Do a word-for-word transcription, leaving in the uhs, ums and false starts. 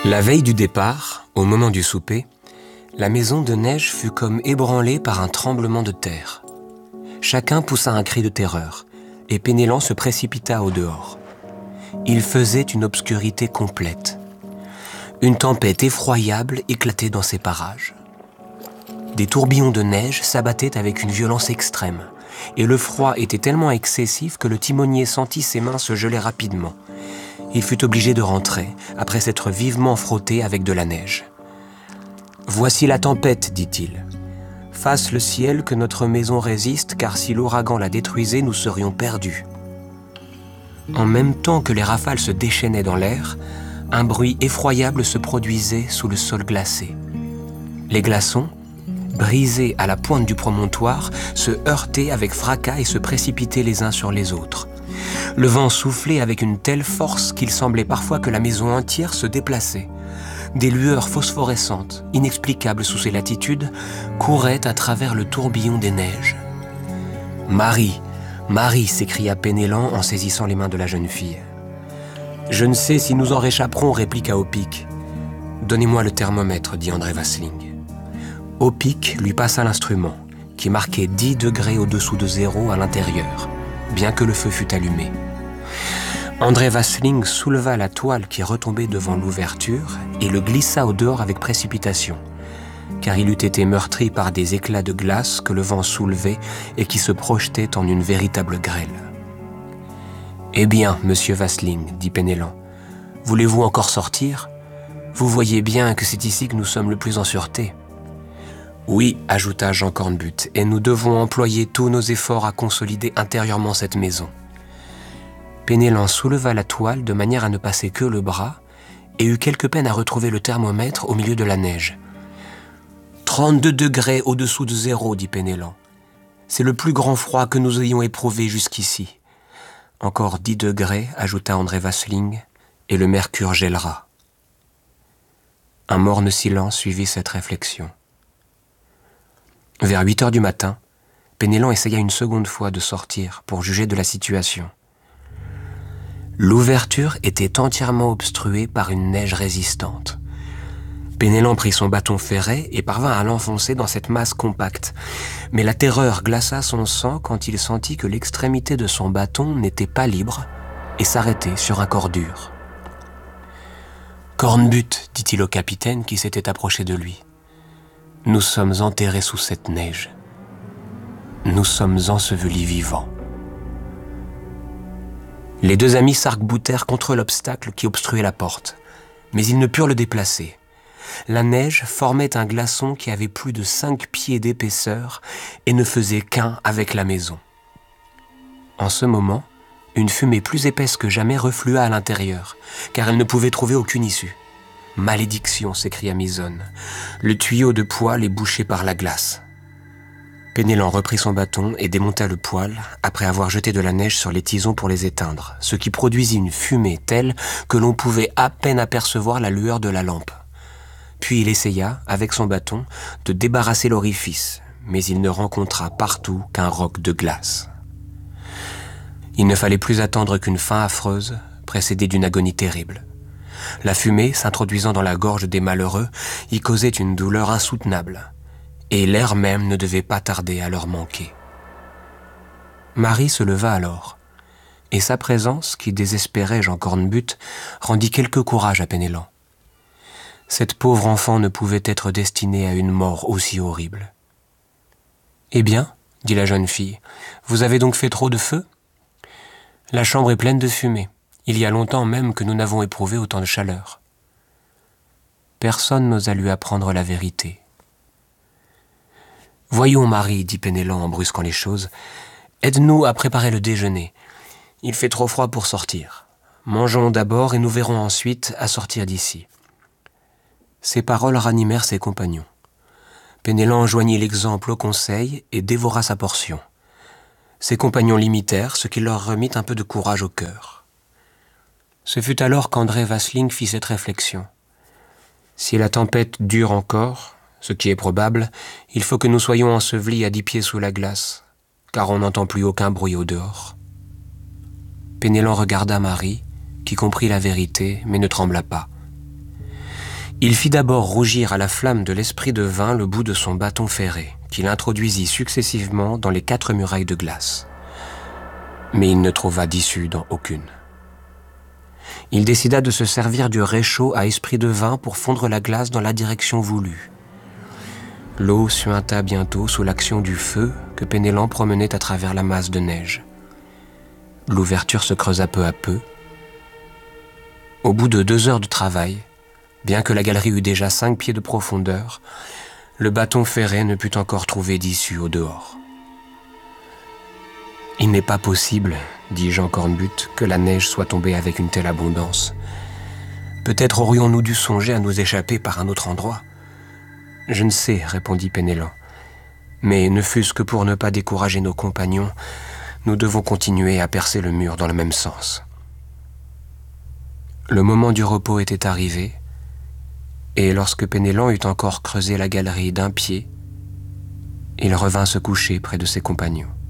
La veille du départ, au moment du souper, la maison de neige fut comme ébranlée par un tremblement de terre. Chacun poussa un cri de terreur, et Penellan se précipita au dehors. Il faisait une obscurité complète. Une tempête effroyable éclatait dans ces parages. Des tourbillons de neige s'abattaient avec une violence extrême, et le froid était tellement excessif que le timonier sentit ses mains se geler rapidement. Il fut obligé de rentrer, après s'être vivement frotté avec de la neige. « Voici la tempête, dit-il. Fasse le ciel que notre maison résiste, car si l'ouragan la détruisait, nous serions perdus. » En même temps que les rafales se déchaînaient dans l'air, un bruit effroyable se produisait sous le sol glacé. Les glaçons, brisés à la pointe du promontoire, se heurtaient avec fracas et se précipitaient les uns sur les autres. Le vent soufflait avec une telle force qu'il semblait parfois que la maison entière se déplaçait. Des lueurs phosphorescentes, inexplicables sous ces latitudes, couraient à travers le tourbillon des neiges. « Marie, Marie !» s'écria Penellan en saisissant les mains de la jeune fille. « Je ne sais si nous en réchapperons » répliqua Opic. « Donnez-moi le thermomètre » dit André Vasling. Opic lui passa l'instrument, qui marquait dix degrés au-dessous de zéro à l'intérieur, bien que le feu fût allumé. André Vasling souleva la toile qui retombait devant l'ouverture et le glissa au dehors avec précipitation, car il eût été meurtri par des éclats de glace que le vent soulevait et qui se projetaient en une véritable grêle. « Eh bien, monsieur Vasling, dit Penellan, voulez-vous encore sortir? Vous voyez bien que c'est ici que nous sommes le plus en sûreté. » « Oui, ajouta Jean Cornbutte, et nous devons employer tous nos efforts à consolider intérieurement cette maison. » Penellan souleva la toile de manière à ne passer que le bras et eut quelque peine à retrouver le thermomètre au milieu de la neige. « Trente-deux degrés au-dessous de zéro, dit Penellan. C'est le plus grand froid que nous ayons éprouvé jusqu'ici. Encore dix degrés, ajouta André Vasling, et le mercure gèlera. Un morne silence suivit cette réflexion. Vers huit heures du matin, Penellan essaya une seconde fois de sortir pour juger de la situation. L'ouverture était entièrement obstruée par une neige résistante. Penellan prit son bâton ferré et parvint à l'enfoncer dans cette masse compacte, mais la terreur glaça son sang quand il sentit que l'extrémité de son bâton n'était pas libre et s'arrêtait sur un corps dur. « Cornbutte, dit-il au capitaine qui s'était approché de lui. Nous sommes enterrés sous cette neige. Nous sommes ensevelis vivants. » Les deux amis s'arc-boutèrent contre l'obstacle qui obstruait la porte, mais ils ne purent le déplacer. La neige formait un glaçon qui avait plus de cinq pieds d'épaisseur et ne faisait qu'un avec la maison. En ce moment, une fumée plus épaisse que jamais reflua à l'intérieur, car elle ne pouvait trouver aucune issue. « Malédiction !» s'écria Misonne. « Le tuyau de poêle est bouché par la glace. » Penellan reprit son bâton et démonta le poêle après avoir jeté de la neige sur les tisons pour les éteindre, ce qui produisit une fumée telle que l'on pouvait à peine apercevoir la lueur de la lampe. Puis il essaya, avec son bâton, de débarrasser l'orifice, mais il ne rencontra partout qu'un roc de glace. Il ne fallait plus attendre qu'une faim affreuse, précédée d'une agonie terrible. La fumée, s'introduisant dans la gorge des malheureux, y causait une douleur insoutenable, et l'air même ne devait pas tarder à leur manquer. Marie se leva alors, et sa présence, qui désespérait Jean Cornbutte, rendit quelque courage à Penellan. Cette pauvre enfant ne pouvait être destinée à une mort aussi horrible. « Eh bien, dit la jeune fille, vous avez donc fait trop de feu ? La chambre est pleine de fumée. Il y a longtemps même que nous n'avons éprouvé autant de chaleur. » Personne n'osa lui apprendre la vérité. « Voyons, Marie, dit Penellan en brusquant les choses, aide-nous à préparer le déjeuner. Il fait trop froid pour sortir. Mangeons d'abord et nous verrons ensuite à sortir d'ici. » Ces paroles ranimèrent ses compagnons. Penellan joignit l'exemple au conseil et dévora sa portion. Ses compagnons l'imitèrent, ce qui leur remit un peu de courage au cœur. Ce fut alors qu'André Vasling fit cette réflexion. Si la tempête dure encore, ce qui est probable, il faut que nous soyons ensevelis à dix pieds sous la glace, car on n'entend plus aucun bruit au dehors. Penellan regarda Marie, qui comprit la vérité, mais ne trembla pas. Il fit d'abord rougir à la flamme de l'esprit de vin le bout de son bâton ferré, qu'il introduisit successivement dans les quatre murailles de glace. Mais il ne trouva d'issue dans aucune. Il décida de se servir du réchaud à esprit de vin pour fondre la glace dans la direction voulue. L'eau suinta bientôt sous l'action du feu que Penellan promenait à travers la masse de neige. L'ouverture se creusa peu à peu. Au bout de deux heures de travail, bien que la galerie eût déjà cinq pieds de profondeur, le bâton ferré ne put encore trouver d'issue au dehors. « Il n'est pas possible, dit Jean Cornbutte, que la neige soit tombée avec une telle abondance. Peut-être aurions-nous dû songer à nous échapper par un autre endroit. »« Je ne sais, répondit Penellan, mais ne fût-ce que pour ne pas décourager nos compagnons, nous devons continuer à percer le mur dans le même sens. » Le moment du repos était arrivé, et lorsque Penellan eut encore creusé la galerie d'un pied, il revint se coucher près de ses compagnons.